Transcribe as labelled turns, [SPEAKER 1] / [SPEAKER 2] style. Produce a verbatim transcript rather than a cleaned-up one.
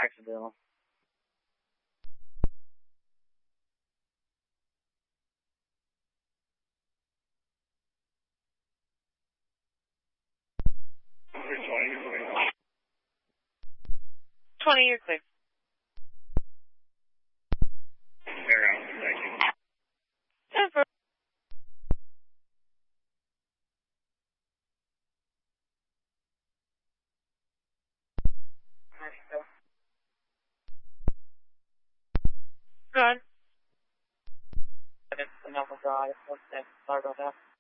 [SPEAKER 1] accidental.
[SPEAKER 2] twenty, you're clear.
[SPEAKER 3] They're out. Thank you.
[SPEAKER 2] ten four. Go ahead.
[SPEAKER 1] It's an Alpha Drive. Sorry about that.